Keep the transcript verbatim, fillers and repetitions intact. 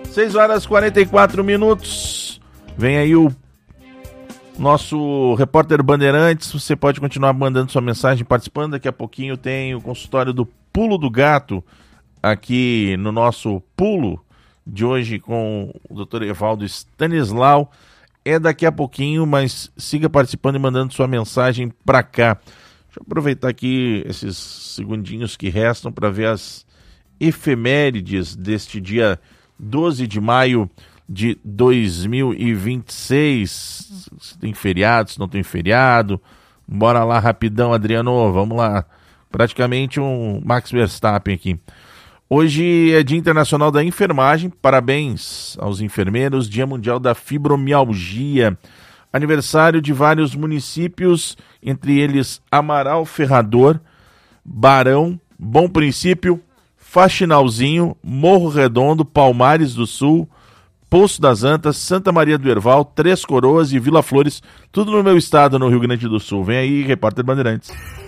seis horas e quarenta e quatro minutos. Vem aí o nosso repórter Bandeirantes. Você pode continuar mandando sua mensagem, participando. Daqui a pouquinho tem o consultório do Pulo do Gato aqui no nosso Pulo de hoje com o doutor Evaldo Stanislau. É daqui a pouquinho, mas siga participando e mandando sua mensagem para cá. Deixa eu aproveitar aqui esses segundinhos que restam para ver as efemérides deste dia doze de maio de dois mil e vinte e seis. Se tem feriado, se não tem feriado. Bora lá rapidão, Adriano, vamos lá. Praticamente um Max Verstappen aqui. Hoje é Dia Internacional da Enfermagem, parabéns aos enfermeiros. Dia Mundial da Fibromialgia, aniversário de vários municípios, entre eles Amaral Ferrador, Barão, Bom Princípio, Faxinalzinho, Morro Redondo, Palmares do Sul, Poço das Antas, Santa Maria do Herval, Três Coroas e Vila Flores, tudo no meu estado, no Rio Grande do Sul. Vem aí, repórter Bandeirantes.